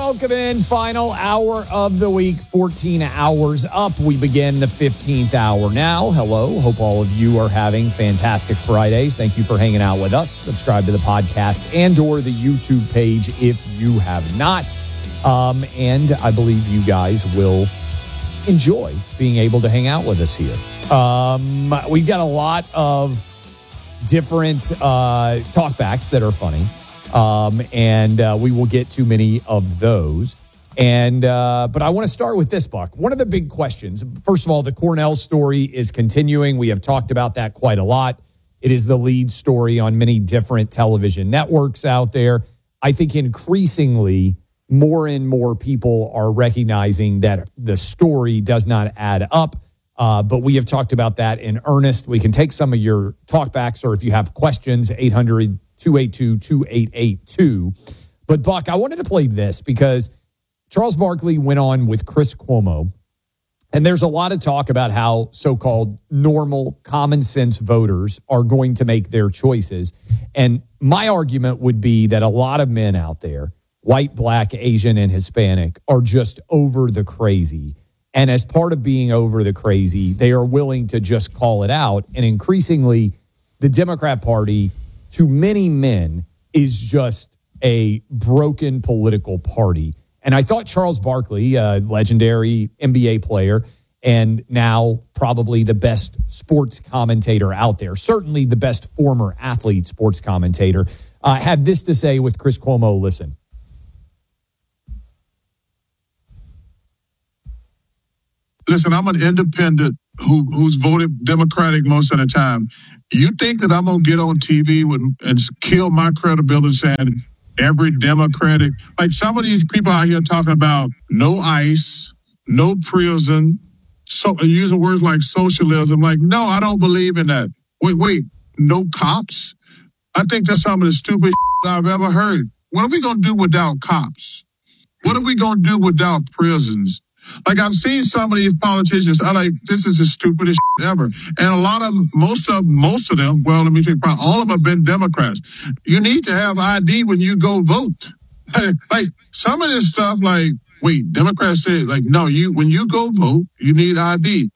welcome in. Final hour of the week, 14 hours up. We begin the 15th hour now. Hello. Hope all of you are having fantastic Fridays. Thank you for hanging out with us. Subscribe to the podcast and or the YouTube page if you have not. And I believe you guys will enjoy being able to hang out with us here. We've got a lot of different talkbacks that are funny. And we will get to many of those. But I want to start with this, Buck. One of the big questions, first of all, the Cornell story is continuing. We have talked about that quite a lot. It is the lead story on many different television networks out there. I think increasingly more and more people are recognizing that the story does not add up. But we have talked about that in earnest. We can take some of your talkbacks, or if you have questions, 800-282-2882. But, Buck, I wanted to play this because Charles Barkley went on with Chris Cuomo, and there's a lot of talk about how so-called normal, common-sense voters are going to make their choices. And my argument would be that a lot of men out there, white, black, Asian, and Hispanic, are just over the crazy. And as part of being over the crazy, they are willing to just call it out. And increasingly, the Democrat Party, to many men, is just a broken political party. And I thought Charles Barkley, a legendary NBA player, and now probably the best sports commentator out there, certainly the best former athlete sports commentator, had this to say with Chris Cuomo. Listen. Listen, I'm an independent who's voted Democratic most of the time. You think that I'm going to get on TV and kill my credibility saying every Democratic, like some of these people out here talking about no ICE, no prison, so using words like socialism. Like, no, I don't believe in that. Wait, no cops? I think that's some of the stupid I've ever heard. What are we going to do without cops? What are we going to do without prisons? Like, I've seen some of these politicians, I like, this is the stupidest ever. And a lot of them, most of them, well, let me tell you, probably all of them have been Democrats. You need to have ID when you go vote. Like, some of this stuff, like, wait, Democrats said, like, no, when you go vote, you need ID.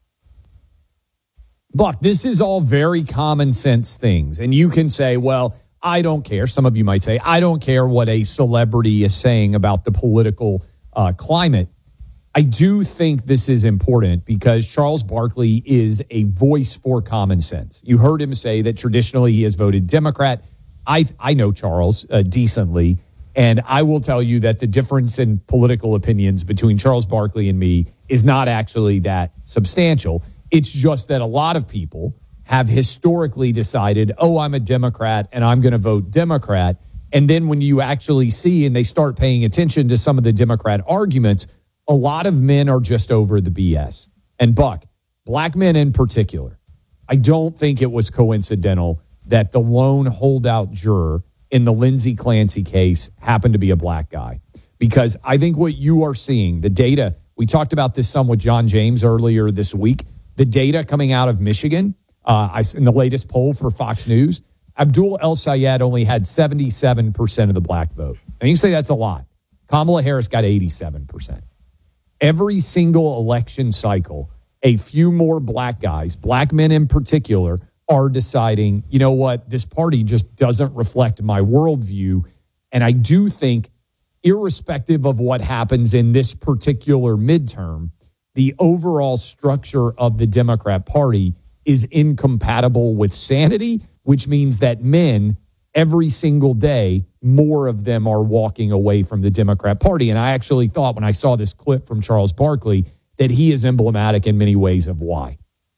Buck, this is all very common sense things. And you can say, well, I don't care. Some of you might say, I don't care what a celebrity is saying about the political climate. I do think this is important because Charles Barkley is a voice for common sense. You heard him say that traditionally he has voted Democrat. I know Charles decently, and I will tell you that the difference in political opinions between Charles Barkley and me is not actually that substantial. It's just that a lot of people have historically decided, oh, I'm a Democrat and I'm going to vote Democrat. And then when you actually see and they start paying attention to some of the Democrat arguments, a lot of men are just over the BS. And Buck, black men in particular, I don't think it was coincidental that the lone holdout juror in the Lindsey Clancy case happened to be a black guy. Because I think what you are seeing, the data, we talked about this some with John James earlier this week, the data coming out of Michigan, in the latest poll for Fox News, Abdul El Sayed only had 77% of the black vote. And you can say that's a lot. Kamala Harris got 87%. Every single election cycle, a few more black guys, black men in particular, are deciding, you know what, this party just doesn't reflect my worldview. And I do think, irrespective of what happens in this particular midterm, the overall structure of the Democrat Party is incompatible with sanity, which means that men, every single day, more of them are walking away from the Democrat Party. And I actually thought when I saw this clip from Charles Barkley that he is emblematic in many ways of why.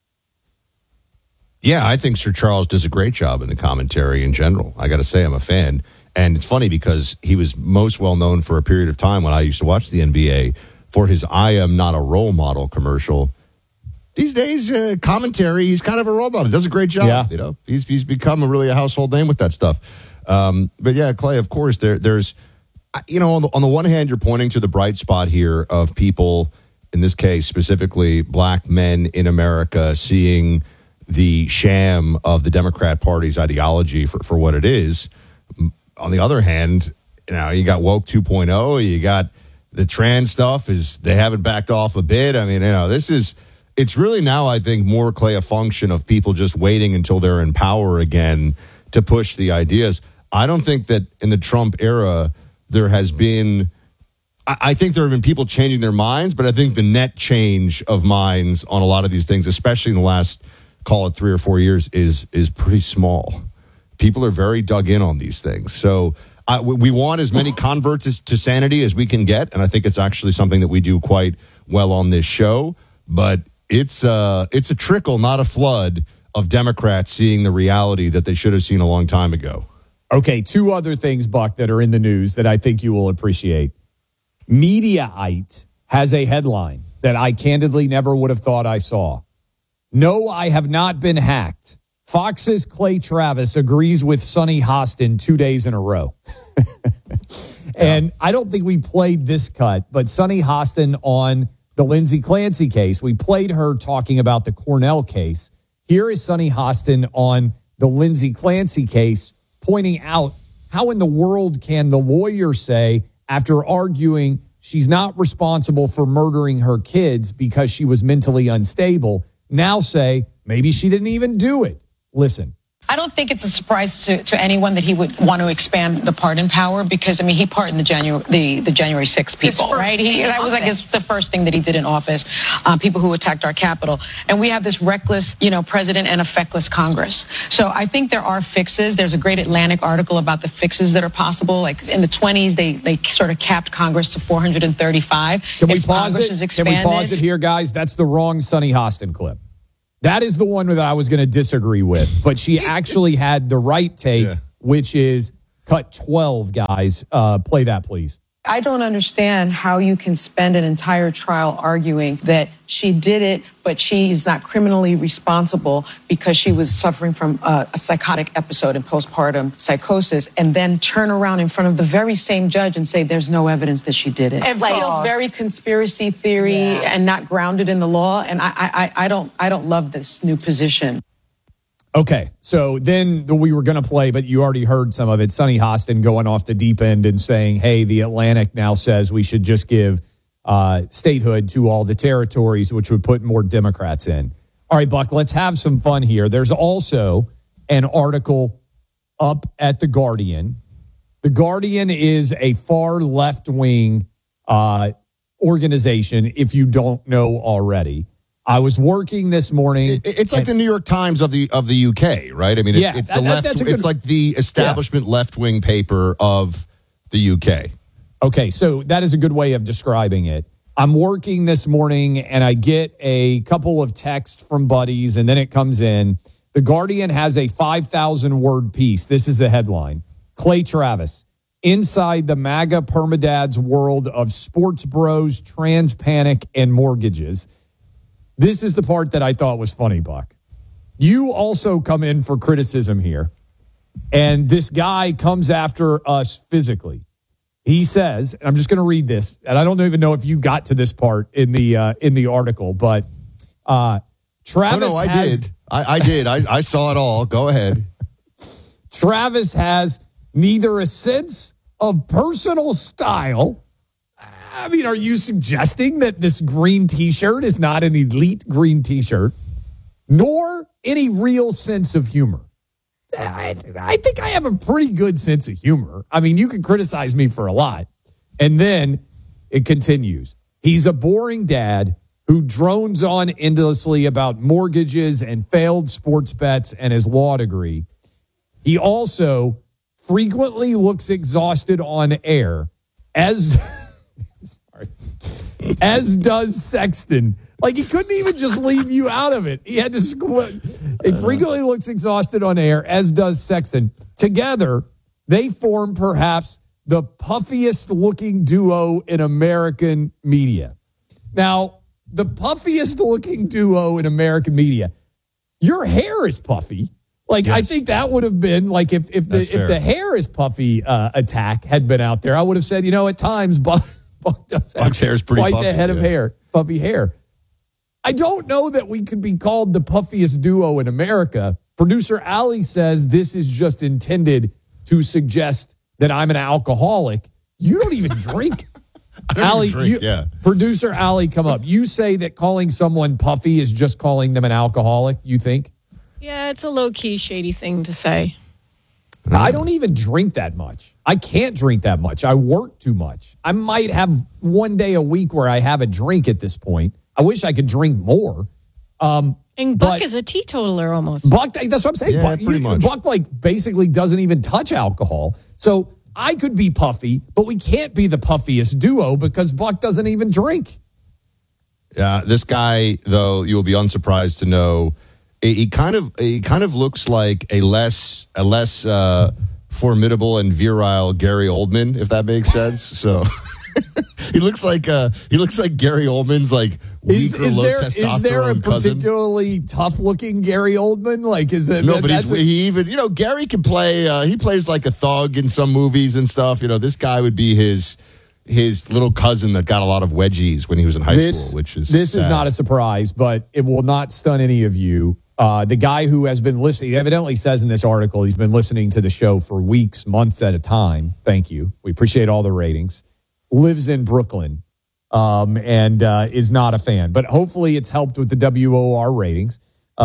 Yeah, I think Sir Charles does a great job in the commentary in general. I got to say, I'm a fan. And it's funny because he was most well known for a period of time when I used to watch the NBA for his I Am Not a Role Model commercial. These days, commentary, he's kind of a role model. He does a great job. Yeah. You know, he's become a household name with that stuff. But yeah, Clay, of course, there's, you know, on the one hand, you're pointing to the bright spot here of people, in this case, specifically black men in America, seeing the sham of the Democrat Party's ideology for what it is. On the other hand, you know, you got woke 2.0, you got The trans stuff they haven't backed off a bit. I mean, it's really now, I think, more, Clay, a function of people just waiting until they're in power again to push the ideas. I don't think that in the Trump era there has been, I think there have been people changing their minds, but I think the net change of minds on a lot of these things, especially in the last, call it 3 or 4 years, is pretty small. People are very dug in on these things. So we want as many converts to sanity as we can get, and I think it's actually something that we do quite well on this show. But it's a trickle, not a flood, of Democrats seeing the reality that they should have seen a long time ago. Okay, 2 other things, Buck, that are in the news that I think you will appreciate. Mediaite has a headline that I candidly never would have thought I saw. No, I have not been hacked. Fox's Clay Travis agrees with Sonny Hostin 2 days in a row. And I don't think we played this cut, but Sonny Hostin on the Lindsay Clancy case, we played her talking about the Cornell case. Here is Sonny Hostin on the Lindsay Clancy case, pointing out how in the world can the lawyer say, after arguing she's not responsible for murdering her kids because she was mentally unstable, now say maybe she didn't even do it. Listen. I don't think it's a surprise to anyone that he would want to expand the pardon power because, I mean, he pardoned the January 6th people, right? That was, I guess, the first thing that he did in office, people who attacked our Capitol. And we have this reckless, president and a feckless Congress. So I think there are fixes. There's a great Atlantic article about the fixes that are possible. Like in the 20s, they sort of capped Congress to 435. Can we pause it? Can we pause it here, guys? That's the wrong Sonny Hostin clip. That is the one that I was going to disagree with, but she actually had the right take, which is cut 12, guys. Play that, please. I don't understand how you can spend an entire trial arguing that she did it, but she is not criminally responsible because she was suffering from a psychotic episode and postpartum psychosis, and then turn around in front of the very same judge and say there's no evidence that she did it. It feels very conspiracy theory and not grounded in the law, and I don't love this new position. Okay, so then we were going to play, but you already heard some of it. Sonny Hostin going off the deep end and saying, hey, the Atlantic now says we should just give statehood to all the territories, which would put more Democrats in. All right, Buck, let's have some fun here. There's also an article up at The Guardian. The Guardian is a far left-wing organization, if you don't know already. I was working this morning. It's like the New York Times of the UK, right? I mean, it's the left. It's like the establishment left-wing paper of the UK. Okay, so that is a good way of describing it. I'm working this morning, and I get a couple of texts from buddies, and then it comes in. The Guardian has a 5,000-word piece. This is the headline. Clay Travis, inside the MAGA permadad's world of sports bros, trans panic, and mortgages. This is the part that I thought was funny, Buck. You also come in for criticism here, and this guy comes after us physically. He says, and I'm just going to read this, and I don't even know if you got to this part in the article, but Travis I did. I saw it all. Go ahead. Travis has neither a sense of personal style. I mean, are you suggesting that this green T-shirt is not an elite green T-shirt, nor any real sense of humor? I think I have a pretty good sense of humor. I mean, you can criticize me for a lot. And then it continues. He's a boring dad who drones on endlessly about mortgages and failed sports bets and his law degree. He also frequently looks exhausted on air, as does Sexton. Like, he couldn't even just leave you out of it. He had to He frequently looks exhausted on air, as does Sexton. Together, they form perhaps the puffiest-looking duo in American media. Now, the puffiest-looking duo in American media. Your hair is puffy. Like, yes. I think that would have been, like, if the hair is puffy attack had been out there, I would have said, at times, Buck's hair is pretty quite puffy, the head of hair, puffy hair. I don't know that we could be called the puffiest duo in America. Producer Ali says this is just intended to suggest that I'm an alcoholic. You don't even drink. Allie, producer Allie, come up. You say that calling someone puffy is just calling them an alcoholic, you think? Yeah, it's a low-key, shady thing to say. I don't even drink that much. I can't drink that much. I work too much. I might have one day a week where I have a drink at this point. I wish I could drink more. And Buck is a teetotaler almost. Buck, that's what I'm saying. Yeah, pretty much. Buck basically doesn't even touch alcohol. So I could be puffy, but we can't be the puffiest duo because Buck doesn't even drink. Yeah, this guy, though, you will be unsurprised to know, he kind of looks like a less formidable and virile Gary Oldman, if that makes sense. So he looks like Gary Oldman's like weaker, low testosterone cousin. Is there a particularly tough looking Gary Oldman? Like, is it? No, but he even Gary can play. He plays like a thug in some movies and stuff. This guy would be his little cousin that got a lot of wedgies when he was in high school. Which is this sad. is not a surprise, but it will not stun any of you. The guy who has been listening, he evidently says in this article, he's been listening to the show for weeks, months at a time. Thank you. We appreciate all the ratings. Lives in Brooklyn and is not a fan. But hopefully it's helped with the WOR ratings.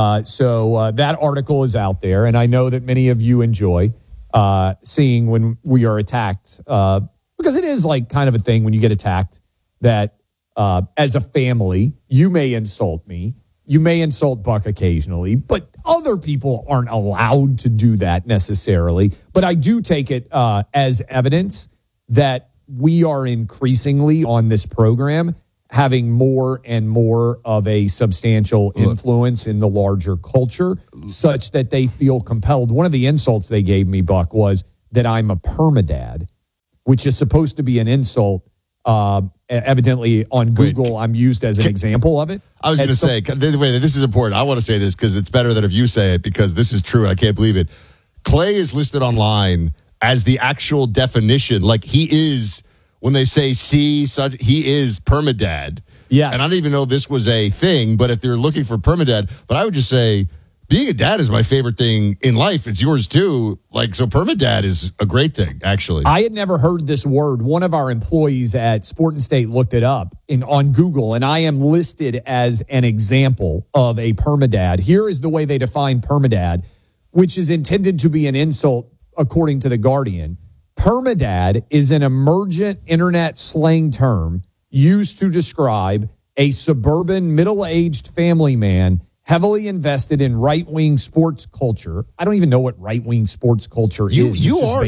So that article is out there. And I know that many of you enjoy seeing when we are attacked because it is like kind of a thing when you get attacked that as a family, you may insult me. You may insult Buck occasionally, but other people aren't allowed to do that necessarily. But I do take it as evidence that we are increasingly on this program having more and more of a substantial influence in the larger culture such that they feel compelled. One of the insults they gave me, Buck, was that I'm a permadad, which is supposed to be an insult. Evidently on Google, I'm used as an example of it. I was going to say, wait, this is important. I want to say this because it's better that if you say it because this is true. I can't believe it. Clay is listed online as the actual definition. Like he is, when they say he is permadad. Yes. And I didn't even know this was a thing, but if they're looking for permadad, but I would just say, being a dad is my favorite thing in life. It's yours too. Like, so permadad is a great thing, actually. I had never heard this word. One of our employees at Sport and State looked it up on Google, and I am listed as an example of a permadad. Here is the way they define permadad, which is intended to be an insult, according to The Guardian. Permadad is an emergent internet slang term used to describe a suburban middle-aged family man heavily invested in right-wing sports culture. I don't even know what right-wing sports culture is. You are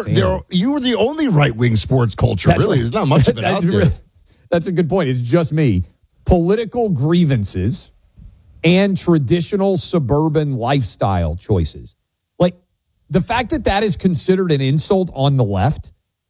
the only right-wing sports culture. That's really, there's not much of it out there. That's a good point. It's just me. Political grievances and traditional suburban lifestyle choices. Like the fact that is considered an insult on the left.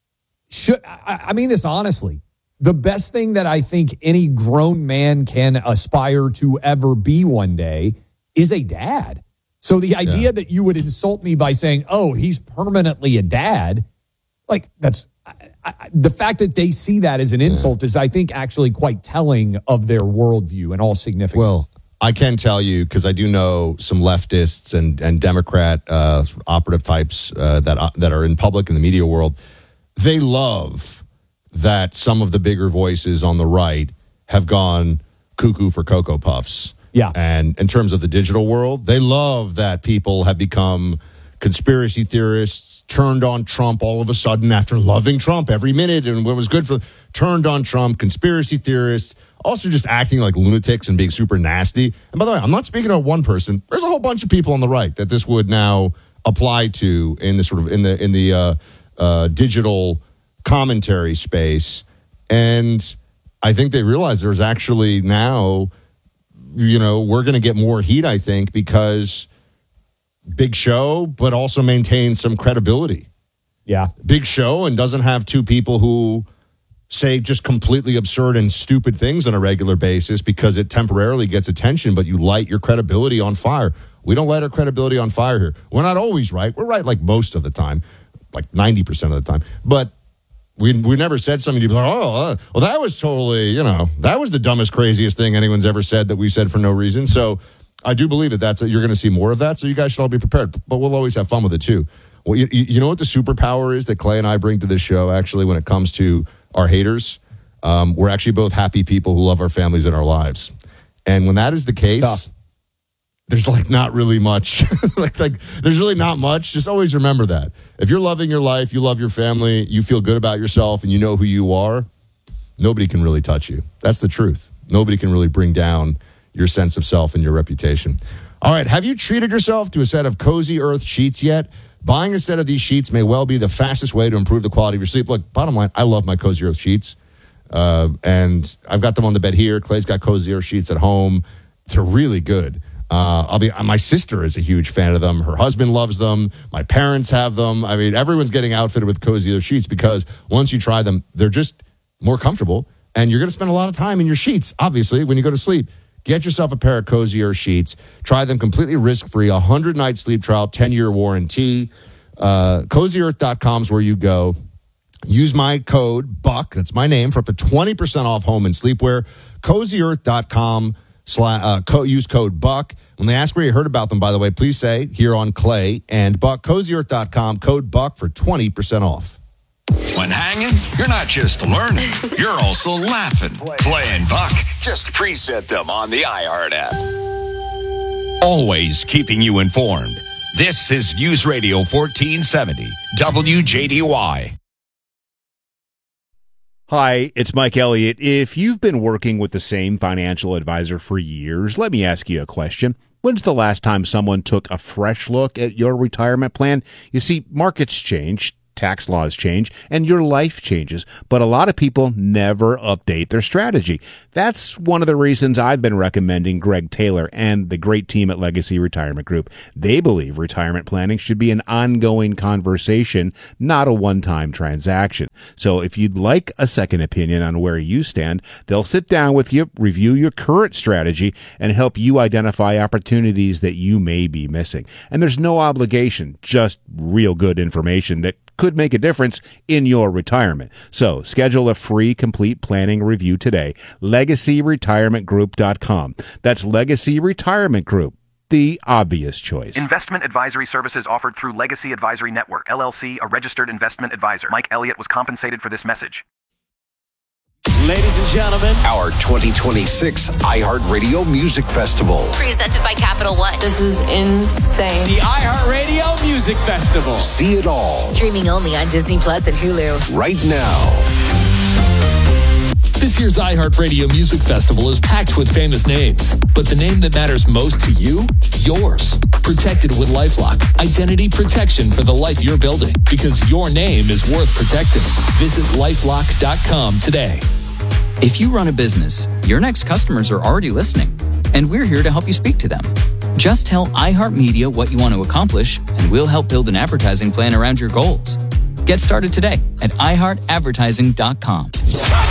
I mean this honestly. The best thing that I think any grown man can aspire to ever be one day is a dad. So the idea that you would insult me by saying, oh, he's permanently a dad, like that's the fact that they see that as an insult is, I think, actually quite telling of their worldview and all significance. Well, I can tell you, because I do know some leftists and Democrat operative types that are in public in the media world, they love that some of the bigger voices on the right have gone cuckoo for Cocoa Puffs. Yeah. And in terms of the digital world, they love that people have become conspiracy theorists, turned on Trump all of a sudden after loving Trump every minute and what was good for turned on Trump, conspiracy theorists, also just acting like lunatics and being super nasty. And by the way, I'm not speaking of one person. There's a whole bunch of people on the right that this would now apply to in the sort of in the digital commentary space. And I think they realize there's actually now, we're going to get more heat, I think, because big show, but also maintains some credibility. Yeah. Big show and doesn't have two people who say just completely absurd and stupid things on a regular basis because it temporarily gets attention, but you light your credibility on fire. We don't light our credibility on fire here. We're not always right. We're right like most of the time, like 90% of the time. But we never said something to be like, well, that was totally, that was the dumbest, craziest thing anyone's ever said that we said for no reason. So I do believe that you're going to see more of that. So you guys should all be prepared, but we'll always have fun with it too. Well, you know what the superpower is that Clay and I bring to this show, actually, when it comes to our haters? We're actually both happy people who love our families and our lives. And when that is the case, there's like not really much. like there's really not much. Just always remember that. If you're loving your life, you love your family, you feel good about yourself, and you know who you are, nobody can really touch you. That's the truth. Nobody can really bring down your sense of self and your reputation. All right, have you treated yourself to a set of Cozy Earth sheets yet? Buying a set of these sheets may well be the fastest way to improve the quality of your sleep. Look, bottom line, I love my Cozy Earth sheets. And I've got them on the bed here. Clay's got Cozy Earth sheets at home. They're really good. My sister is a huge fan of them. Her husband loves them. My parents have them. I mean, everyone's getting outfitted with Cozy Earth sheets because once you try them, they're just more comfortable. And you're going to spend a lot of time in your sheets, obviously, when you go to sleep. Get yourself a pair of Cozy Earth sheets. Try them completely risk-free. 100-night sleep trial, 10-year warranty. CozyEarth.com is where you go. Use my code BUCK, that's my name, for up to 20% off home and sleepwear. CozyEarth.com, use code BUCK. When they ask where you heard about them, by the way, please say here on Clay and Buck. CozyEarth.com, code BUCK for 20% off. When hanging, you're not just learning, you're also laughing. Clay and Buck, just preset them on the iHeart app. Always keeping you informed. This is News Radio 1470, WJDY. Hi, it's Mike Elliott. If you've been working with the same financial advisor for years, let me ask you a question. When's the last time someone took a fresh look at your retirement plan? You see, markets change, tax laws change, and your life changes, but a lot of people never update their strategy. That's one of the reasons I've been recommending Greg Taylor and the great team at Legacy Retirement Group. They believe retirement planning should be an ongoing conversation, not a one-time transaction. So if you'd like a second opinion on where you stand, they'll sit down with you, review your current strategy, and help you identify opportunities that you may be missing. And there's no obligation, just real good information that could make a difference in your retirement. So schedule a free complete planning review today. LegacyRetirementGroup.com. That's Legacy Retirement Group, the obvious choice. Investment advisory services offered through Legacy Advisory Network, LLC, a registered investment advisor. Mike Elliott was compensated for this message. Ladies and gentlemen, our 2026 iHeartRadio Music Festival. Presented by Capital One. This is insane. The iHeartRadio Music Festival. See it all. Streaming only on Disney Plus and Hulu. Right now. This year's iHeartRadio Music Festival is packed with famous names, but the name that matters most to you? Yours. Protected with LifeLock. Identity protection for the life you're building, because your name is worth protecting. Visit LifeLock.com today. If you run a business, your next customers are already listening, and we're here to help you speak to them. Just tell iHeartMedia what you want to accomplish, and we'll help build an advertising plan around your goals. Get started today at iHeartAdvertising.com.